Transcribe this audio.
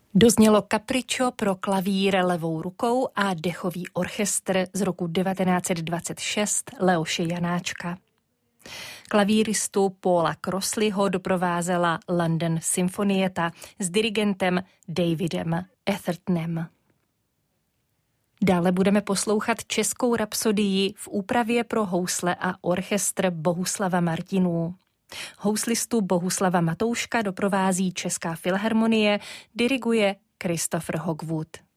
Doznělo Capriccio pro klavír levou rukou a dechový orchestr z roku 1926 Leoše Janáčka. Klavíristu Paula Crossleyho doprovázela London Symfonietta s dirigentem Davidem Athertonem. Dále budeme poslouchat českou rapsodii v úpravě pro housle a orchestr Bohuslava Martinů. Houslistu Bohuslava Matouška doprovází Česká filharmonie, diriguje Christopher Hogwood.